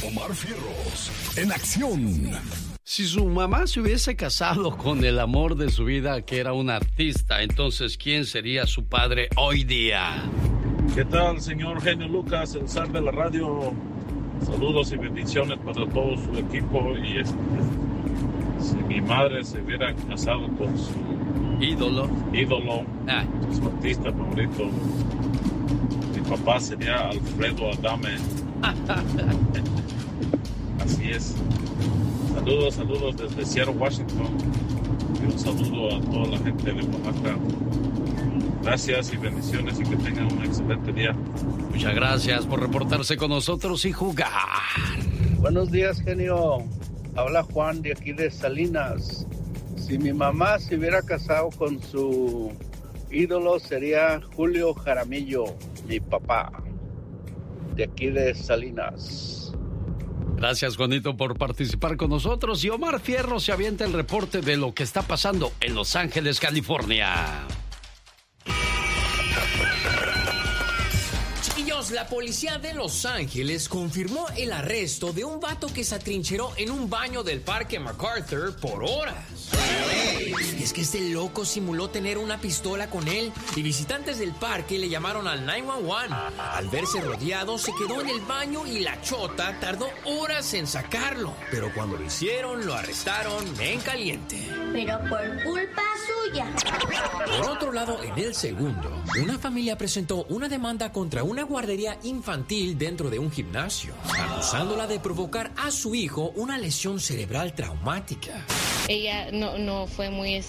Omar Fierros, en acción. Si su mamá se hubiese casado con el amor de su vida, que era un artista, entonces, ¿quién sería su padre hoy día? ¿Qué tal, señor Genio Lucas, el zar de la radio? Saludos y bendiciones para todo su equipo. Y si mi madre se hubiera casado con su ídolo, su artista favorito, mi papá sería Alfredo Adame. Así es. Saludos desde Seattle, Washington. Y un saludo a toda la gente de Oaxaca. Gracias y bendiciones y que tengan un excelente día. Muchas gracias por reportarse con nosotros y jugar. Buenos días, genio. Habla Juan de aquí de Salinas. Si mi mamá se hubiera casado con su ídolo, sería Julio Jaramillo, mi papá, de aquí de Salinas. Gracias, Juanito, por participar con nosotros. Y Omar Fierro se avienta el reporte de lo que está pasando en Los Ángeles, California. Chiquillos, la policía de Los Ángeles confirmó el arresto de un vato que se atrincheró en un baño del parque MacArthur por horas. Es que este loco simuló tener una pistola con él y visitantes del parque le llamaron al 911. Al verse rodeado, se quedó en el baño y la chota tardó horas en sacarlo. Pero cuando lo hicieron, lo arrestaron en caliente. Pero por culpa suya. Por otro lado, en el segundo, una familia presentó una demanda contra una guardería infantil dentro de un gimnasio, acusándola de provocar a su hijo una lesión cerebral traumática. Ella no fue muy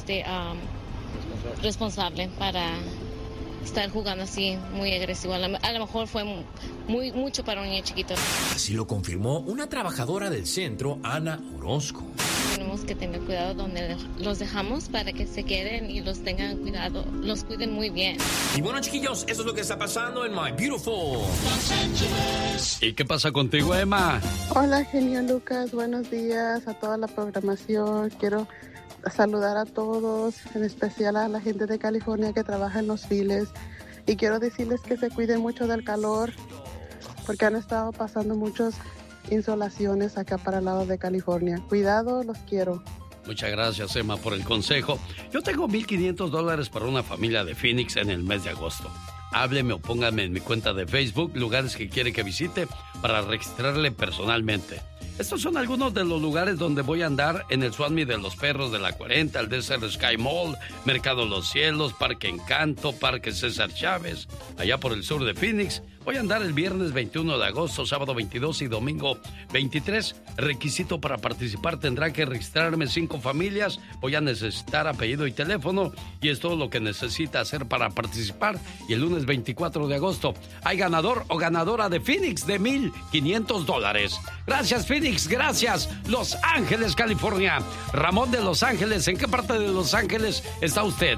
responsable para estar jugando así, muy agresivo. A lo mejor fue mucho para un niño chiquito. Así lo confirmó una trabajadora del centro, Ana Orozco. Tenemos que tener cuidado donde los dejamos para que se queden y los tengan cuidado, los cuiden muy bien. Y bueno, chiquillos, eso es lo que está pasando en My Beautiful Los Ángeles. ¿Y qué pasa contigo, Emma? Hola, genio Lucas, buenos días a toda la programación. Quiero saludar a todos, en especial a la gente de California que trabaja en los files. Y quiero decirles que se cuiden mucho del calor, porque han estado pasando muchas insolaciones acá para el lado de California. Cuidado, los quiero. Muchas gracias, Emma, por el consejo. Yo tengo $1,500 para una familia de Phoenix en el mes de agosto. Hábleme o póngame en mi cuenta de Facebook lugares que quiere que visite para registrarle personalmente. Estos son algunos de los lugares donde voy a andar en el Swap Meet de los Perros de la 40, el Desert Sky Mall, Mercado Los Cielos, Parque Encanto, Parque César Chávez, allá por el sur de Phoenix. Voy a andar el viernes 21 de agosto, sábado 22 y domingo 23. Requisito para participar: tendrá que registrarme 5 familias. Voy a necesitar apellido y teléfono y es todo lo que necesita hacer para participar. Y el lunes 24 de agosto hay ganador o ganadora de Phoenix de $1,500. Gracias, Phoenix, gracias. Los Ángeles, California. Ramón de Los Ángeles, ¿en qué parte de Los Ángeles está usted?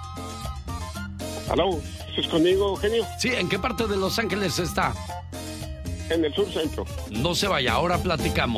Aló, ¿estás conmigo, genio? Sí, ¿en qué parte de Los Ángeles está? En el sur centro. No se vaya, ahora platicamos.